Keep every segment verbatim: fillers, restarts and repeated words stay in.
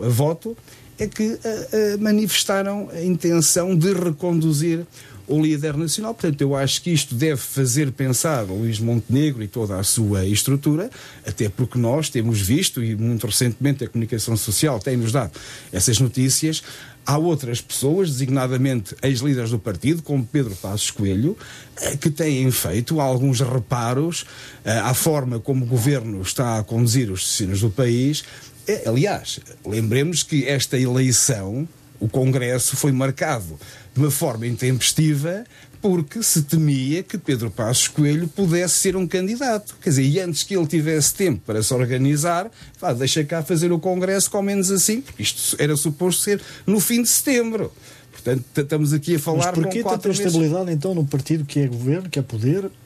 a voto, é que uh, uh, manifestaram a intenção de reconduzir o líder nacional. Portanto, eu acho que isto deve fazer pensar o Luís Montenegro e toda a sua estrutura, até porque nós temos visto, e muito recentemente a comunicação social tem-nos dado essas notícias. Há outras pessoas, designadamente ex-líderes do partido, como Pedro Passos Coelho, que têm feito alguns reparos à forma como o governo está a conduzir os destinos do país. Aliás, lembremos que esta eleição, o Congresso foi marcado de uma forma intempestiva porque se temia que Pedro Passos Coelho pudesse ser um candidato. Quer dizer, e antes que ele tivesse tempo para se organizar, vá, deixa cá fazer o Congresso com menos assim, porque isto era suposto ser no fim de setembro. Portanto, estamos aqui a falar com quatro meses. Mas porquê tanta instabilidade, então, num partido que é governo, que é poder, uh,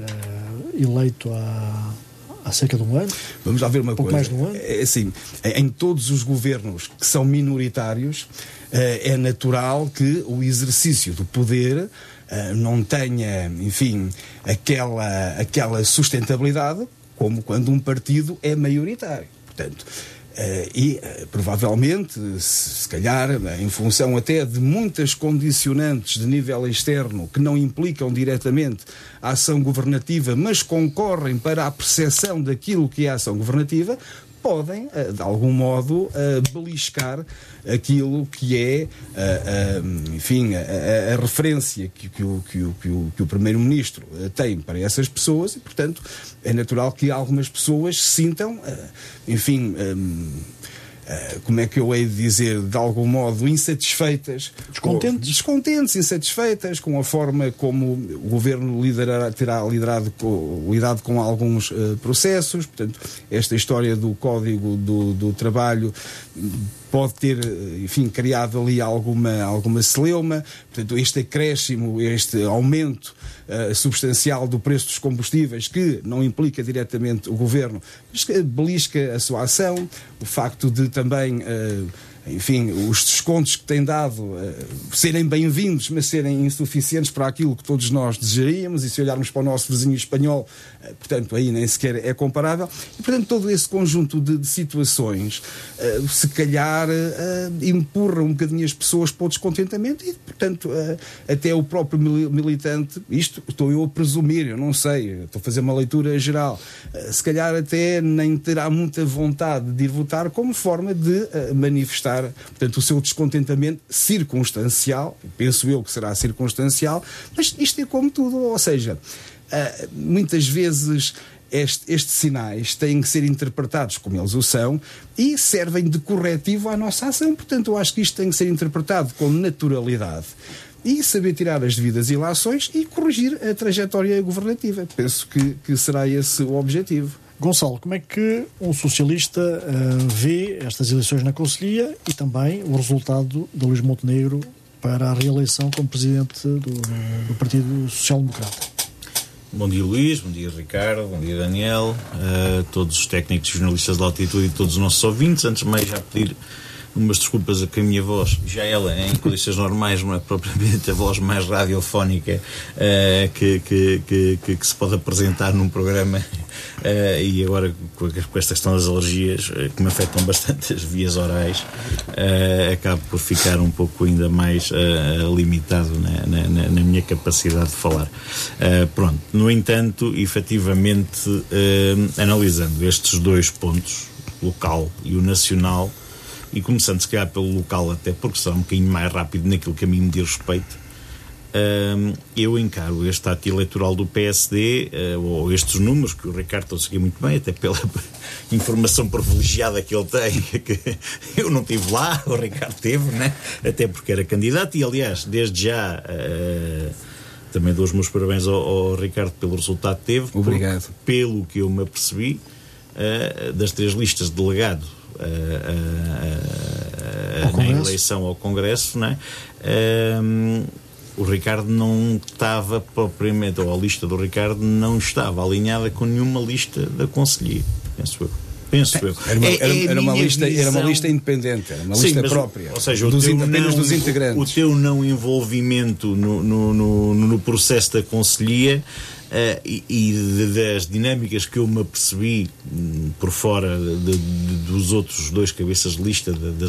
eleito há... há cerca de um ano? Vamos lá ver uma um pouco coisa. Mais de um ano? É assim, em todos os governos que são minoritários, é natural que o exercício do poder não tenha, enfim, aquela, aquela sustentabilidade como quando um partido é maioritário. Portanto, e provavelmente, se calhar, em função até de muitas condicionantes de nível externo que não implicam diretamente a ação governativa, mas concorrem para a percepção daquilo que é a ação governativa, podem, de algum modo, beliscar aquilo que é, enfim, a, a referência que, que, o, que, o, que, o, que o Primeiro-Ministro tem para essas pessoas e, portanto, é natural que algumas pessoas se sintam, enfim, como é que eu hei de dizer, de algum modo insatisfeitas, descontentes, ou, descontentes, insatisfeitas com a forma como o governo liderará, terá liderado com, lidado com alguns uh, processos. Portanto, esta história do Código do, do Trabalho pode ter, enfim, criado ali alguma, alguma celeuma. Portanto, este acréscimo, este aumento uh, substancial do preço dos combustíveis, que não implica diretamente o governo, mas que belisca a sua ação, o facto de também, uh, enfim, os descontos que tem dado uh, serem bem-vindos, mas serem insuficientes para aquilo que todos nós desejaríamos, e se olharmos para o nosso vizinho espanhol, uh, portanto, aí nem sequer é comparável. E, portanto, todo esse conjunto de, de situações, uh, se calhar, uh, empurra um bocadinho as pessoas para o descontentamento e, portanto, uh, até o próprio militante, isto estou eu a presumir, eu não sei, estou a fazer uma leitura geral, uh, se calhar até nem terá muita vontade de ir votar como forma de uh, manifestar, portanto, o seu descontentamento circunstancial, penso eu que será circunstancial, mas isto é como tudo, ou seja, uh, muitas vezes este, estes sinais têm que ser interpretados como eles o são e servem de corretivo à nossa ação. Portanto, eu acho que isto tem que ser interpretado com naturalidade e saber tirar as devidas ilações e corrigir a trajetória governativa. Penso que, que será esse o objetivo. Gonçalo, como é que um socialista uh, vê estas eleições na Conselhia e também o resultado de Luís Montenegro para a reeleição como presidente do, do Partido Social Democrata? Bom dia, Luís, bom dia, Ricardo, bom dia, Daniel, uh, todos os técnicos e jornalistas de altitude e todos os nossos ouvintes. Antes de mais, já pedir umas desculpas a que a minha voz, já ela em condições normais, não é propriamente a voz mais radiofónica uh, que, que, que, que, que se pode apresentar num programa, uh, e agora com, com esta questão das alergias, uh, que me afetam bastante as vias orais, uh, acabo por ficar um pouco ainda mais uh, limitado na, na, na minha capacidade de falar. Uh, pronto, no entanto, efetivamente, uh, analisando estes dois pontos, o local e o nacional, e começando se calhar pelo local, até porque será um bocadinho mais rápido naquilo que a mim me diz respeito, um, eu encaro este ato eleitoral do P S D, uh, ou estes números que o Ricardo está a seguir muito bem, até pela informação privilegiada que ele tem, que eu não estive lá, o Ricardo teve, né? Até porque era candidato, e aliás, desde já uh, também dou os meus parabéns ao, ao Ricardo pelo resultado que teve. Obrigado. Porque, pelo que eu me apercebi, uh, das três listas de delegado Uh, uh, uh, na eleição ao Congresso, não é? Uh, o Ricardo não estava propriamente, ou a lista do Ricardo não estava alinhada com nenhuma lista da Conselhia, penso eu. Penso eu. Era uma, era, é era uma lista, visão... era uma lista independente, era uma Sim, lista mas, própria. Ou seja, o dos, teu apenas não, dos integrantes. O teu não envolvimento no, no, no, no processo da Conselhia Uh, e, e de, das dinâmicas que eu me apercebi um, por fora de, de, dos outros dois cabeças de lista de, das